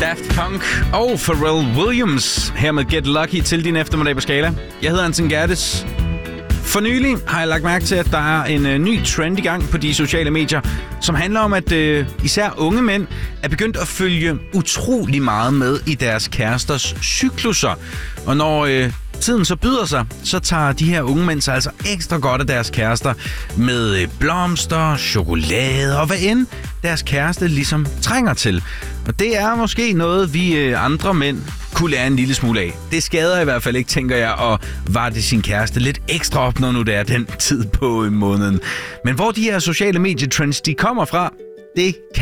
Daft Punk og Pharrell Williams her med Get Lucky til din eftermiddag på Skala. Jeg hedder Anton Gerdes. For nylig har jeg lagt mærke til, at der er en ny trend i gang på de sociale medier, som handler om, at især unge mænd er begyndt at følge utrolig meget med i deres kæresters cyklusser. Og når tiden så byder sig, så tager de her unge mænd sig altså ekstra godt af deres kærester med blomster, chokolade og hvad end deres kæreste ligesom trænger til. Og det er måske noget, vi andre mænd kunne lære en lille smule af. Det skader i hvert fald ikke, tænker jeg, at varte sin kæreste lidt ekstra op, når nu det er den tid på måneden. Men hvor de her sociale medietrends, de kommer fra, det kan